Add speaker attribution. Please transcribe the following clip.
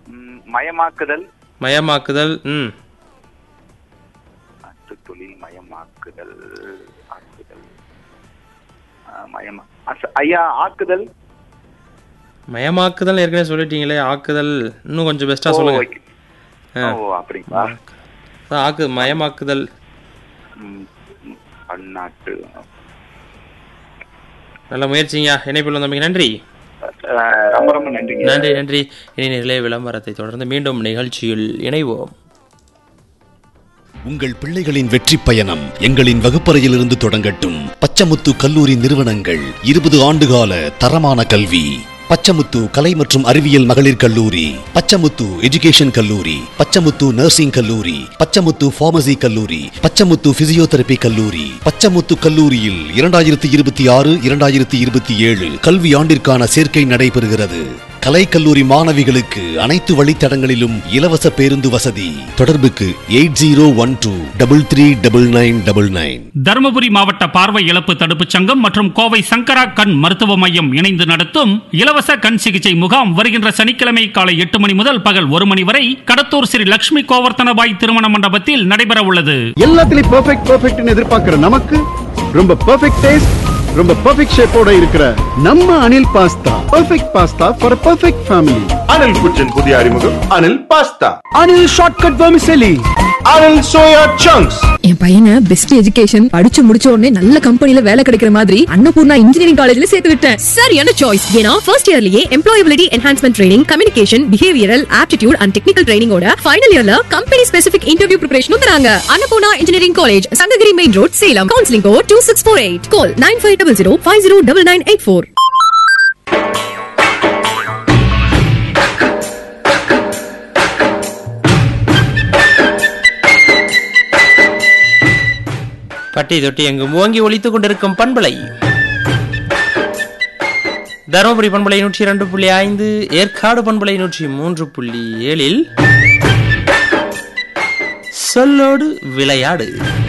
Speaker 1: மயமாக்குதல்.
Speaker 2: மயமாக்குதல்.
Speaker 1: தொழில் மயமாக்குதல். ஐயா ஆக்குதல்.
Speaker 2: மயமாக்குதல் ஏற்கனவே சொல்லிட்டீங்களே, ஆக்குதல் இன்னும் கொஞ்சம் பெஸ்டா சொல்லுங்க.
Speaker 1: அப்படிங்களா?
Speaker 2: மயமாக்குதல்.
Speaker 1: பன்னாட்டு.
Speaker 2: நல்ல முயற்சிங்க. இணைப்பில் வந்தமைக்கு நன்றி.
Speaker 1: ரொம்ப ரொம்ப நன்றி.
Speaker 2: நன்றி நன்றி. இணைய விளம்பரத்தை தொடர்ந்து மீண்டும் நிகழ்ச்சியில் இணைவோம்.
Speaker 3: உங்கள் பிள்ளைகளின் வெற்றி பயணம் எங்களின் வகுப்பறையிலிருந்து தொடங்கட்டும். பச்சமுத்து கல்லூரி நிறுவனங்கள் 20 ஆண்டுகால தரமான கல்வி. பச்சமுத்து கலை மற்றும் அறிவியல் மகளிர் கல்லூரி, பச்சமுத்து எஜுகேஷன் கல்லூரி, பச்சமுத்து நர்சிங் கல்லூரி, பச்சமுத்து பார்மசி கல்லூரி, பச்சமுத்து பிசியோதெரபி கல்லூரி. பச்சமுத்து கல்லூரியில் 2026-2027 கல்வி ஆண்டிற்கான சேர்க்கை நடைபெறுகிறது. கலைக்கல்லூரி மாணவிகளுக்கு அனைத்து வழித்தடங்களிலும் இலவச பேருந்து வசதி. தொடர்புக்கு 8012339999.
Speaker 4: தருமபுரி மாவட்ட பார்வை இழப்பு தடுப்பு சங்கம் மற்றும் கோவை சங்கரா கண் மருத்துவ மையம் இணைந்து நடத்தும் இலவச கண் சிகிச்சை முகாம் வருகின்ற சனிக்கிழமை காலை 8 மணி முதல் பகல் 1 மணி வரை கடத்தூர் ஸ்ரீ லட்சுமி கோவர்த்தனபாய் திருமண மண்டபத்தில் நடைபெற உள்ளது.
Speaker 5: எல்லாத்துலயும் பெர்ஃபெக்ட் எதிர்பார்க்கிற நமக்கு ரொம்ப பெர்ஃபெக்ட் டேஸ்ட், ரொம்ப பெர்ஃபெக்ட் ஷேப்போட இருக்கிற நம்ம Anil pasta. Perfect pasta for perfect family.
Speaker 6: Anil குச்சின் புதிய அறிமுகம் Anil pasta.
Speaker 5: Anil shortcut vermicelli.
Speaker 6: Anil soya chunks.
Speaker 7: என் பையனை பெஸ்ட் எஜுகேஷன் படிச்சு முடிச்ச உடனே நல்ல கம்பெனில வேலை கிடைக்கிற மாதிரி அன்னபூர்ணா இன்ஜினியரிங் காலேஜ்ல சேர்த்து விட்டேன். சரியான சாய்ஸ். ஏன்னா first இயர்லயே employability enhancement training, communication, behavioural, aptitude and technical ட்ரைனிங்கோட final இயர்ல கம்பெனி ஸ்பெசிபிக் இன்டர்வியூ பிரிபரேஷனும் தராங்க. Annapurna engineering college, Sankagiri main road, Salem. Counselling code 2648. கால் 9500509984.
Speaker 2: பட்டி தொட்டி எங்கும் ஓங்கி ஒலித்துக் கொண்டிருக்கும் பண்பலை தருமபுரி பண்பலை 102.5, ஏற்காடு பண்பலை 103.7 சொல்லோடு விளையாடு.